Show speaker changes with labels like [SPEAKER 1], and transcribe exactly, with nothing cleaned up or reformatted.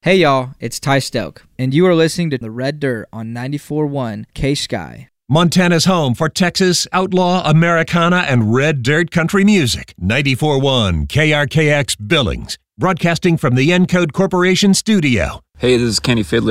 [SPEAKER 1] Hey y'all, it's Ty Stelk, and you are listening to The Red Dirt on ninety-four point one K-Sky.
[SPEAKER 2] Montana's home for Texas, outlaw, Americana, and red dirt country music. ninety-four point one K R K X Billings, broadcasting from the Encode Corporation studio.
[SPEAKER 3] Hey, this is Kenny Fiddler.